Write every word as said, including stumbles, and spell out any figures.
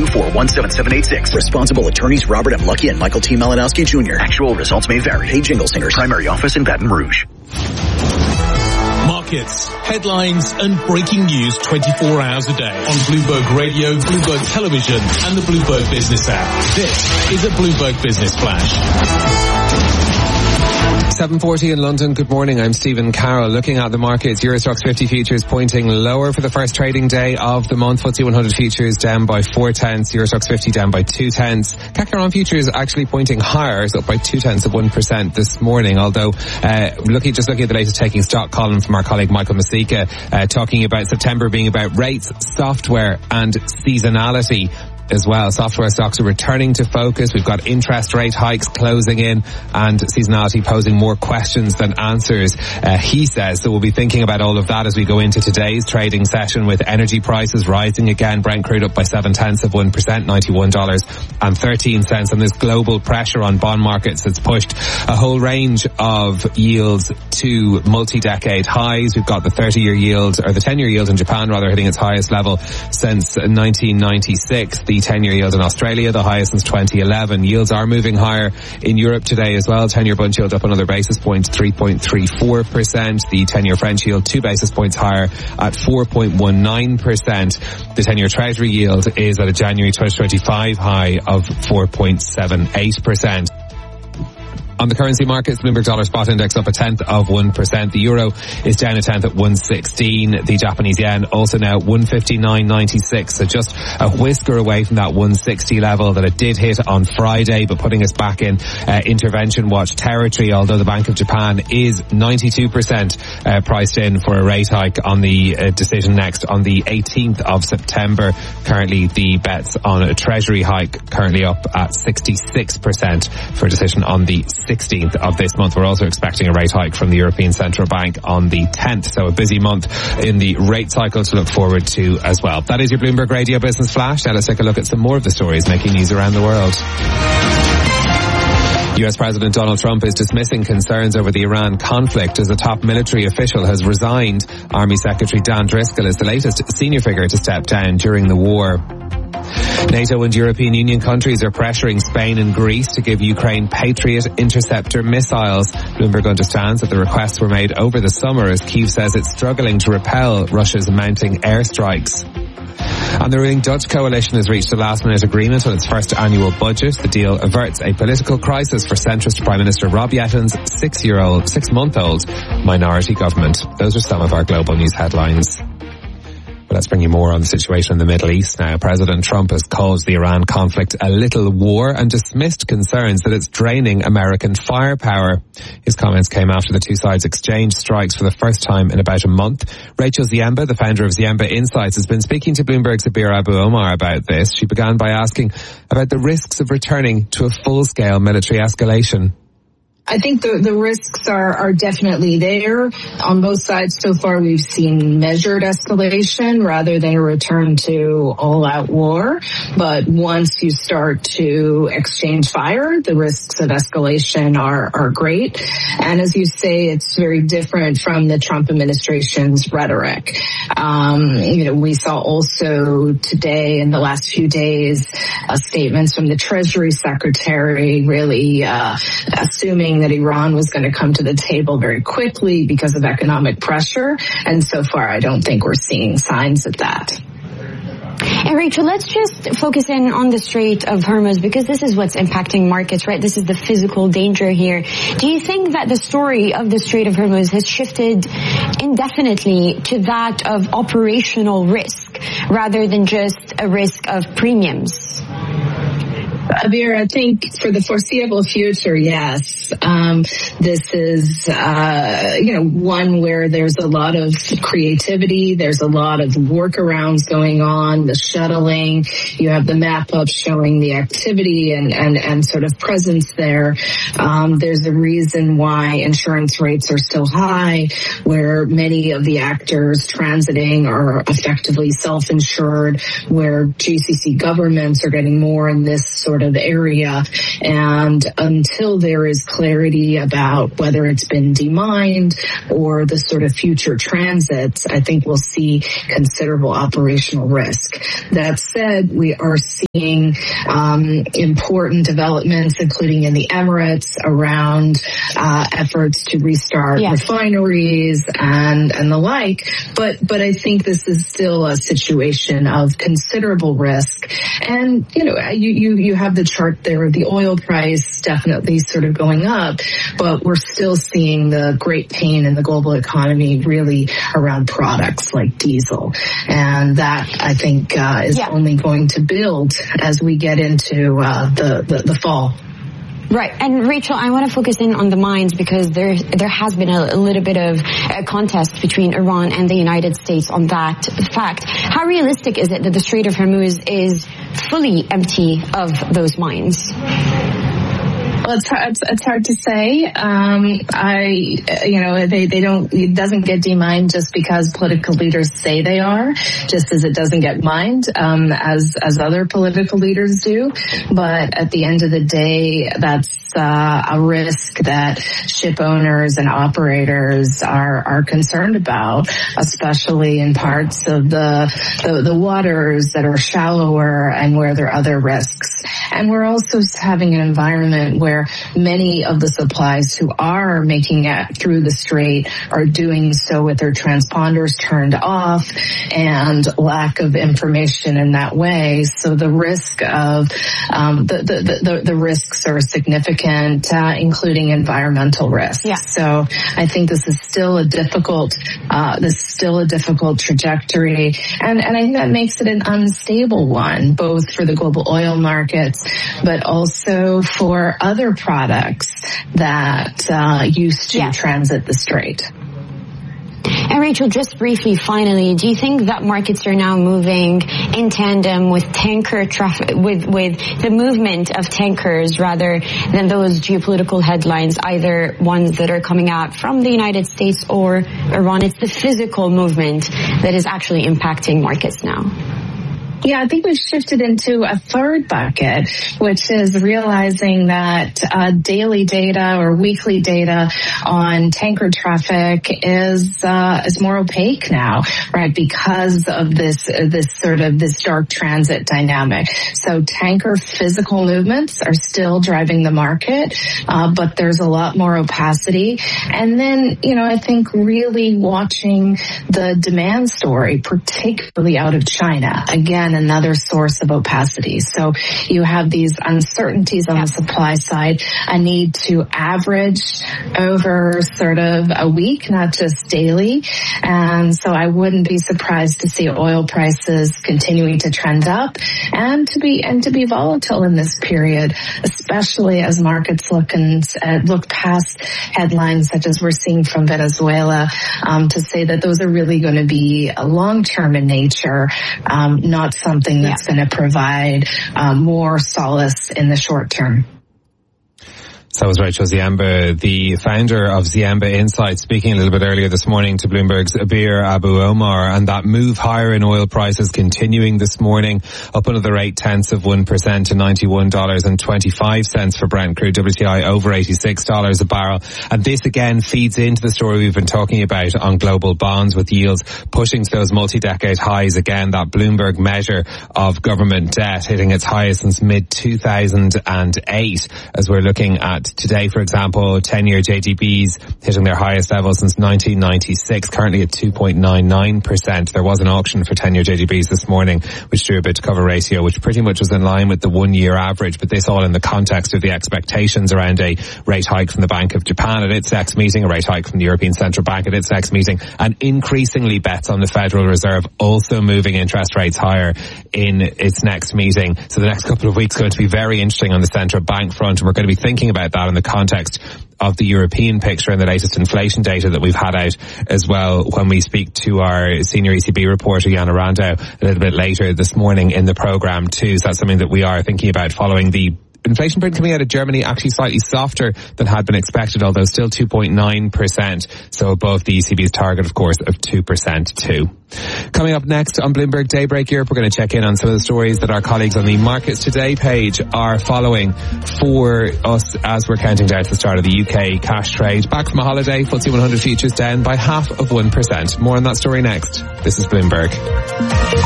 four, one seven seven eight six. Responsible attorneys Robert M. Lucky and Michael T. Malinowski Junior Actual results may vary. Hey Jingle Singers. Primary office in Baton Rouge. Markets, headlines and breaking news twenty-four hours a day on Bloomberg Radio, Bloomberg Television and the Bloomberg Business app. This is a Bloomberg Business Flash. seven forty in London. Good morning. I'm Stephen Carroll. Looking at the markets, Euro Stoxx fifty futures pointing lower for the first trading day of the month. F T S E one hundred futures down by four tenths. Euro Stoxx fifty down by two tenths. C A C Caron futures actually pointing higher. It's up by two tenths of one percent this morning. Although, uh, looking, just looking at the latest taking stock column from our colleague Michael Masika, uh, talking about September being about rates, software and seasonality as well. Software stocks are returning to focus. We've got interest rate hikes closing in and seasonality posing more questions than answers, uh, he says. So we'll be thinking about all of that as we go into today's trading session, with energy prices rising again. Brent crude up by seven tenths of one percent, ninety-one dollars and thirteen cents. And this global pressure on bond markets that's pushed a whole range of yields to multi-decade highs. We've got the thirty-year yield, or the ten-year yield in Japan rather, hitting its highest level since nineteen ninety-six. The ten-year yield in Australia, the highest since twenty eleven. Yields are moving higher in Europe today as well. ten-year bund yield up another basis point, three point three four percent. The ten-year French yield two basis points higher at four point one nine percent. The ten-year Treasury yield is at a January twenty twenty-five high of four point seven eight percent. On the currency markets, Bloomberg Dollar Spot Index up a tenth of one percent. The euro is down a tenth at one sixteen. The Japanese yen also now one fifty-nine ninety-six. So just a whisker away from that one sixty level that it did hit on Friday, but putting us back in uh, intervention watch territory, although the Bank of Japan is ninety-two percent uh, priced in for a rate hike on the uh, decision next on the eighteenth of September. Currently the bets on a Treasury hike currently up at sixty-six percent for a decision on the sixteenth of this month. We're also expecting a rate hike from the European Central Bank on the tenth. So a busy month in the rate cycle to look forward to as well. That is your Bloomberg Radio Business Flash. Now let's take a look at some more of the stories making news around the world. U S President Donald Trump is dismissing concerns over the Iran conflict as a top military official has resigned. Army Secretary Dan Driscoll is the latest senior figure to step down during the war. NATO and European Union countries are pressuring Spain and Greece to give Ukraine Patriot interceptor missiles. Bloomberg understands that the requests were made over the summer as Kyiv says it's struggling to repel Russia's mounting airstrikes. And the ruling Dutch coalition has reached a last-minute agreement on its first annual budget. The deal averts a political crisis for centrist Prime Minister Rob Yetton's six-year-old, six-month-old minority government. Those are some of our global news headlines. But let's bring you more on the situation in the Middle East now. President Trump has called the Iran conflict a little war and dismissed concerns that it's draining American firepower. His comments came after the two sides exchanged strikes for the first time in about a month. Rachel Ziemba, the founder of Ziemba Insights, has been speaking to Bloomberg's Abir Abu Omar about this. She began by asking about the risks of returning to a full-scale military escalation. I think the, the risks are, are definitely there. On both sides so far, we've seen measured escalation rather than a return to all-out war. But once you start to exchange fire, the risks of escalation are, are great. And as you say, it's very different from the Trump administration's rhetoric. Um, you know, we saw also today, in the last few days, uh, statements from the Treasury Secretary really uh, assuming that Iran was going to come to the table very quickly because of economic pressure. And so far, I don't think we're seeing signs of that. And Rachel, let's just focus in on the Strait of Hormuz, because this is what's impacting markets, right? This is the physical danger here. Do you think that the story of the Strait of Hormuz has shifted indefinitely to that of operational risk rather than just a risk of premiums? Abir, I think for the foreseeable future, yes. Um, this is, uh, you know, one where there's a lot of creativity. There's a lot of workarounds going on, the shuttling. You have the map up showing the activity and, and, and sort of presence there. Um, there's a reason why insurance rates are still high, where many of the actors transiting are effectively self-insured, where G C C governments are getting more in this sort sort of area. And until there is clarity about whether it's been demined or the sort of future transits, I think we'll see considerable operational risk. That said, we are seeing um, important developments, including in the Emirates, around uh, efforts to restart yeah. refineries and and the like. But but I think this is still a situation of considerable risk. And you know, you you you have the chart there of the oil price definitely sort of going up, but we're still seeing the great pain in the global economy really around products like diesel, and that I think uh, is yeah. only going to build as we get into uh, the, the the fall. Right. And Rachel, I want to focus in on the mines because there there has been a, a little bit of a contest between Iran and the United States on that fact. How realistic is it that the Strait of Hormuz is fully empty of those mines? Well, it's hard, it's, it's hard to say. Um, I, you know, they, they don't, it doesn't get demined just because political leaders say they are, just as it doesn't get mined, um, as, as other political leaders do. But at the end of the day, that's, uh, a risk that ship owners and operators are, are concerned about, especially in parts of the, the, the waters that are shallower and where there are other risks. And we're also having an environment where many of the supplies who are making it through the strait are doing so with their transponders turned off and lack of information in that way. So the risk of um, the, the, the, the risks are significant, uh, including environmental risks. Yeah. So I think this is still a difficult, uh, this is still a difficult trajectory, and and I think that makes it an unstable one, both for the global oil markets, but also for other products that uh, used to yeah. transit the strait. And Rachel, just briefly, finally, do you think that markets are now moving in tandem with tanker traffic, with, with the movement of tankers rather than those geopolitical headlines, either ones that are coming out from the United States or Iran? It's the physical movement that is actually impacting markets now. Yeah, I think we've shifted into a third bucket, which is realizing that uh, daily data or weekly data on tanker traffic is uh, is more opaque now, right? Because of this uh, this sort of this dark transit dynamic. So tanker physical movements are still driving the market, uh, but there's a lot more opacity. And then, you know, I think really watching the demand story, particularly out of China. Again, another source of opacity. So you have these uncertainties on the supply side, a need to average over sort of a week, not just daily. And so I wouldn't be surprised to see oil prices continuing to trend up and to be and to be volatile in this period, especially as markets look and uh, look past headlines such as we're seeing from Venezuela, um, to say that those are really going to be long-term in nature, um, not something that's yeah. going to provide um, more solace in the short term. So was Rachel Ziemba, the founder of Ziemba Insights, speaking a little bit earlier this morning to Bloomberg's Abir Abu Omar, and that move higher in oil prices continuing this morning, up another eight tenths of one percent to ninety-one dollars and twenty-five cents for Brent crude. W T I over eighty-six dollars a barrel. And this again feeds into the story we've been talking about on global bonds, with yields pushing to those multi-decade highs again. That Bloomberg measure of government debt hitting its highest since mid two thousand eight, as we're looking at today, for example, ten-year J G Bs hitting their highest level since nineteen ninety-six, currently at two point nine nine percent. There was an auction for ten-year J G Bs this morning, which drew a bid to cover ratio, which pretty much was in line with the one-year average, but this all in the context of the expectations around a rate hike from the Bank of Japan at its next meeting, a rate hike from the European Central Bank at its next meeting, and increasingly bets on the Federal Reserve also moving interest rates higher in its next meeting. So the next couple of weeks are going to be very interesting on the central bank front, and we're going to be thinking about that in the context of the European picture and the latest inflation data that we've had out as well when we speak to our senior E C B reporter, Jana Rando, a little bit later this morning in the programme too. So that's something that we are thinking about following the inflation print coming out of Germany actually slightly softer than had been expected, although still two point nine percent, so above the E C B's target, of course, of two percent too. Coming up next on Bloomberg Daybreak Europe, we're going to check in on some of the stories that our colleagues on the Markets Today page are following for us as we're counting down to the start of the U K cash trade. Back from a holiday, F T S E one hundred futures down by half of one percent. More on that story next. This is Bloomberg.